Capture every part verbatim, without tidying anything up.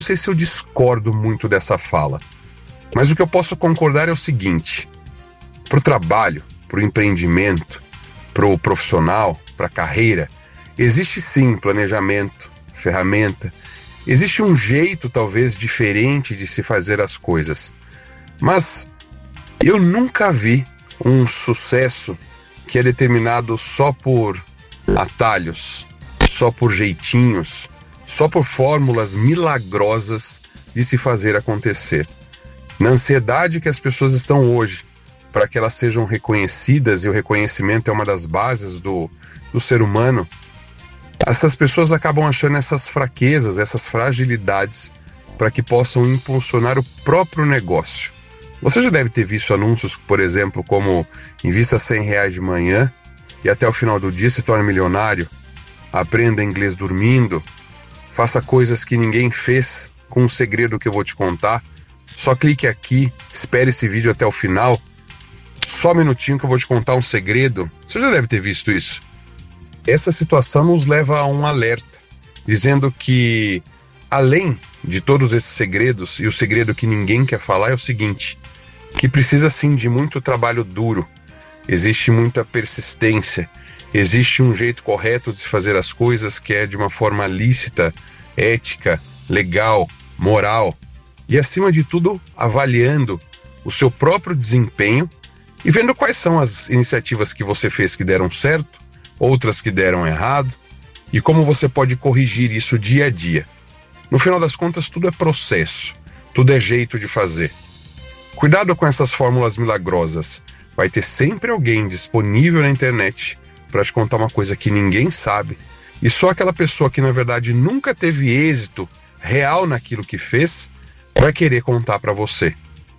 sei se eu discordo muito dessa fala, mas o que eu posso concordar é o seguinte: para o trabalho, para o empreendimento, para o profissional, para a carreira, existe sim planejamento, ferramenta, existe um jeito talvez diferente de se fazer as coisas, mas eu nunca vi um sucesso que é determinado só por atalhos, só por jeitinhos, só por fórmulas milagrosas de se fazer acontecer. Na ansiedade que as pessoas estão hoje para que elas sejam reconhecidas, e o reconhecimento é uma das bases do, do ser humano, essas pessoas acabam achando essas fraquezas, essas fragilidades para que possam impulsionar o próprio negócio. Você já deve ter visto anúncios, por exemplo, como invista cem reais de manhã e até o final do dia se torne milionário, aprenda inglês dormindo, faça coisas que ninguém fez com um segredo que eu vou te contar, só clique aqui, espere esse vídeo até o final, só um minutinho que eu vou te contar um segredo. Você já deve ter visto isso. Essa situação nos leva a um alerta, dizendo que, além de todos esses segredos, e o segredo que ninguém quer falar é o seguinte, que precisa sim de muito trabalho duro, existe muita persistência, existe um jeito correto de se fazer as coisas que é de uma forma lícita, ética, legal, moral, e acima de tudo avaliando o seu próprio desempenho e vendo quais são as iniciativas que você fez que deram certo, outras que deram errado, e como você pode corrigir isso dia a dia. No final das contas, tudo é processo, tudo é jeito de fazer. Cuidado com essas fórmulas milagrosas. Vai ter sempre alguém disponível na internet para te contar uma coisa que ninguém sabe, e só aquela pessoa que na verdade nunca teve êxito real naquilo que fez vai querer contar para você.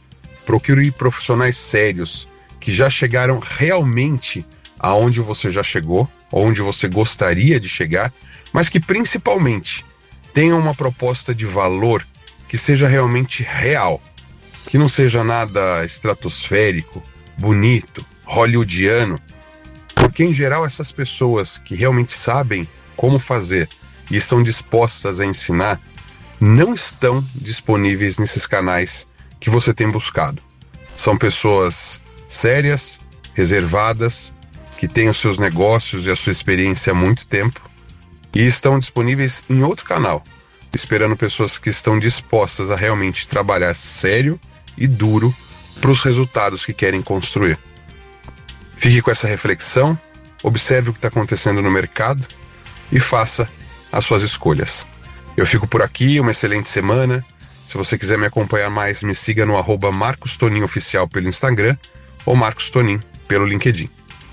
Procure profissionais sérios que já chegaram realmente aonde você já chegou, onde você gostaria de chegar, mas que principalmente tenham uma proposta de valor que seja realmente real, que não seja nada estratosférico, bonito, hollywoodiano, porque em geral essas pessoas que realmente sabem como fazer e estão dispostas a ensinar não estão disponíveis nesses canais que você tem buscado. São pessoas sérias, reservadas, que têm os seus negócios e a sua experiência há muito tempo e estão disponíveis em outro canal, esperando pessoas que estão dispostas a realmente trabalhar sério e duro para os resultados que querem construir. Fique com essa reflexão, observe o que está acontecendo no mercado e faça as suas escolhas. Eu fico por aqui, uma excelente semana. Se você quiser me acompanhar mais, me siga no arroba Marcos Tonin Oficial pelo Instagram ou Marcos Tonin pelo LinkedIn.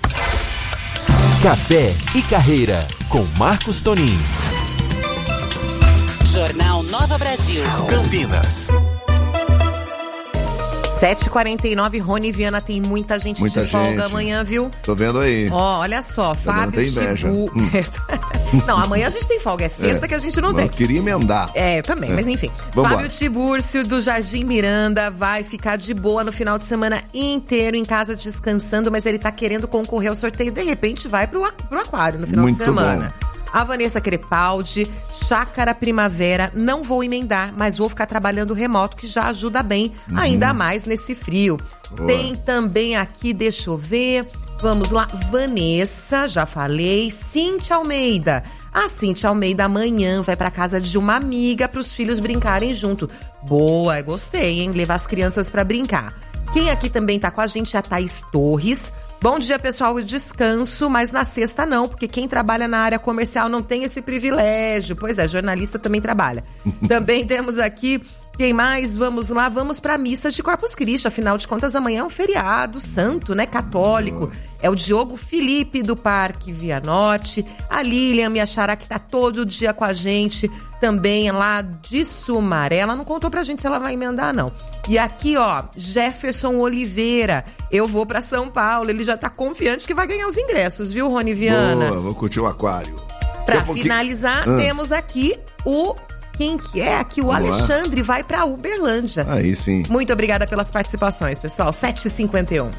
Café e Carreira, com Marcos Tonin. Jornal Nova Brasil. Campinas. sete e quarenta e nove, Rony Viana, tem muita gente muita de folga gente. amanhã, viu? Tô vendo aí. Ó, olha só, Fábio tem inveja. Tibu... Hum. Não, amanhã a gente tem folga, é sexta É. que a gente não Eu tem. queria emendar. É, eu também, É. mas enfim. Vambora. Fábio Tibúrcio, do Jardim Miranda, vai ficar de boa no final de semana inteiro em casa descansando, mas ele tá querendo concorrer ao sorteio. De repente vai pro, a- pro aquário no final Muito de semana. bom. A Vanessa Crepaldi, Chácara Primavera, não vou emendar, mas vou ficar trabalhando remoto, que já ajuda bem, ainda mais nesse frio. Boa. Tem também aqui, deixa eu ver, vamos lá, Vanessa, já falei, Cíntia Almeida. A Cíntia Almeida amanhã vai pra casa de uma amiga para os filhos brincarem junto. Boa, gostei, hein? Levar as crianças pra brincar. Quem aqui também tá com a gente é a Thaís Torres. Bom dia, pessoal, descanso, mas na sexta não, porque quem trabalha na área comercial não tem esse privilégio. Pois é, jornalista também trabalha. Também temos aqui, quem mais? Vamos lá, vamos pra missa de Corpus Christi. Afinal de contas, amanhã é um feriado santo, né, católico. É o Diogo Felipe, do Parque Via Norte. A Lilian, minha xará, que tá todo dia com a gente, também lá de Sumaré. Ela não contou pra gente se ela vai emendar, não. E aqui, ó, Jefferson Oliveira. Eu vou pra São Paulo. Ele já tá confiante que vai ganhar os ingressos, viu, Rony Viana? Boa, vou curtir o aquário. Pra Daqui a pouquinho- finalizar, Ah. temos aqui o... Quem que é? Aqui o Vamos lá. Alexandre vai pra Uberlândia. Aí sim. Muito obrigada pelas participações, pessoal. sete e cinquenta e um.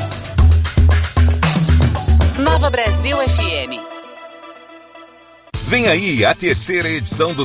Nova Brasil F M. Vem aí a terceira edição do